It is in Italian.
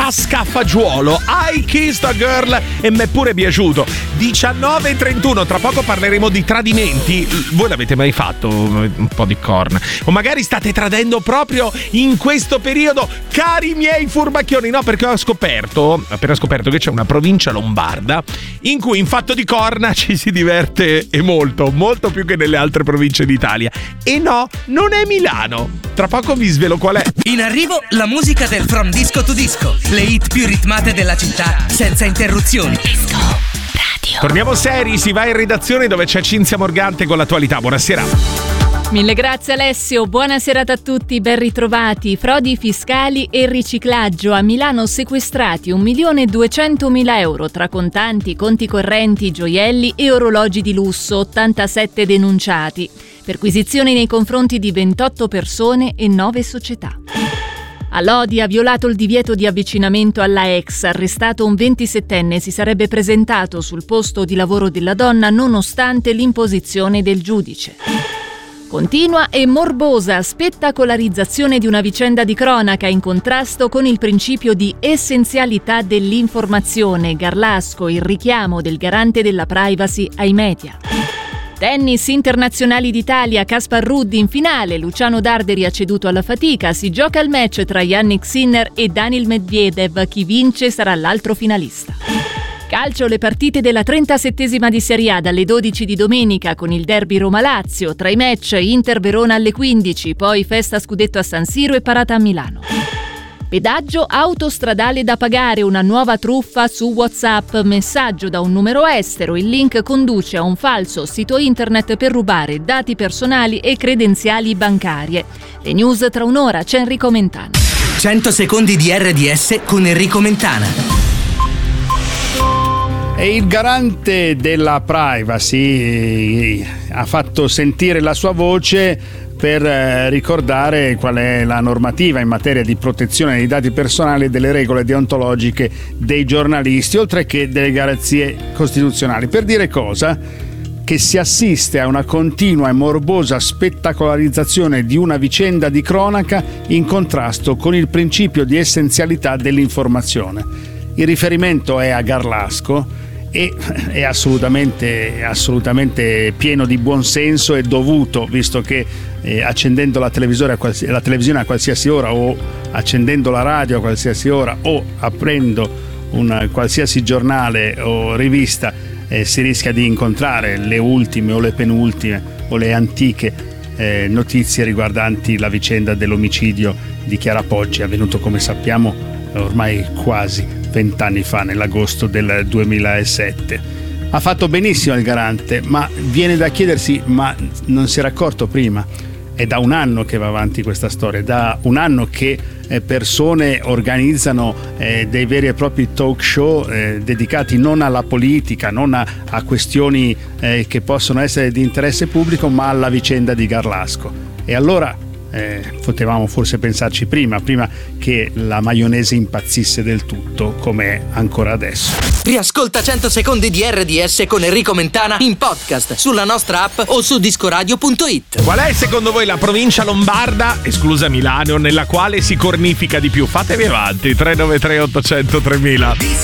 a Scaffagiuolo. I Kissed a Girl e mi è pure piaciuto. 19:31, tra poco parleremo di tradimenti. Voi l'avete mai fatto un po' di corna? O magari state tradendo proprio in questo periodo, cari miei furbacchioni? No, perché ho appena scoperto che c'è una provincia lombarda in cui in fatto di corna ci si diverte e molto più che nelle altre province d'Italia. E no, non è Milano. Tra poco vi svelo qual è. In arrivo la musica del From Disco to Disco, le hit più ritmate della città senza interruzioni. Disco Radio. Torniamo seri, si va in redazione dove c'è Cinzia Morgante con l'attualità. Buonasera. Mille grazie Alessio, buona serata a tutti, ben ritrovati. Frodi fiscali e riciclaggio. A Milano sequestrati 1.200.000 euro tra contanti, conti correnti, gioielli e orologi di lusso, 87 denunciati. Perquisizioni nei confronti di 28 persone e 9 società. A Lodi ha violato il divieto di avvicinamento alla ex. Arrestato un 27enne, si sarebbe presentato sul posto di lavoro della donna nonostante l'imposizione del giudice. Continua e morbosa spettacolarizzazione di una vicenda di cronaca in contrasto con il principio di essenzialità dell'informazione. Garlasco, il richiamo del garante della privacy ai media. Tennis internazionali d'Italia, Kaspar Ruud in finale, Luciano Darderi ha ceduto alla fatica, si gioca il match tra Yannick Sinner e Daniil Medvedev, chi vince sarà l'altro finalista. Calcio, le partite della 37esima di Serie A dalle 12 di domenica con il derby Roma-Lazio, tra i match Inter-Verona alle 15, poi festa scudetto a San Siro e parata a Milano. Pedaggio autostradale da pagare, una nuova truffa su WhatsApp, messaggio da un numero estero, il link conduce a un falso sito internet per rubare dati personali e credenziali bancarie. Le news tra un'ora, c'è Enrico Mentana. 100 secondi di RDS con Enrico Mentana. E il garante della privacy ha fatto sentire la sua voce per ricordare qual è la normativa in materia di protezione dei dati personali e delle regole deontologiche dei giornalisti, oltre che delle garanzie costituzionali. Per dire cosa? Che si assiste a una continua e morbosa spettacolarizzazione di una vicenda di cronaca in contrasto con il principio di essenzialità dell'informazione. Il riferimento è a Garlasco e è assolutamente pieno di buonsenso e dovuto, visto che accendendo la televisione a qualsiasi ora o accendendo la radio a qualsiasi ora o aprendo un qualsiasi giornale o rivista si rischia di incontrare le ultime o le penultime o le antiche notizie riguardanti la vicenda dell'omicidio di Chiara Poggi, avvenuto, come sappiamo, ormai quasi 20 anni fa, nell'agosto del 2007. Ha fatto benissimo il garante, ma viene da chiedersi, ma non si era accorto prima? È da un anno che va avanti questa storia, da un anno che persone organizzano dei veri e propri talk show dedicati non alla politica, non a questioni che possono essere di interesse pubblico, ma alla vicenda di Garlasco. E allora potevamo forse pensarci prima che la maionese impazzisse del tutto, come ancora adesso. Riascolta 100 secondi di RDS con Enrico Mentana in podcast sulla nostra app o su discoradio.it. Qual è secondo voi la provincia lombarda, esclusa Milano, nella quale si cornifica di più? Fatevi avanti. 393 800 3000.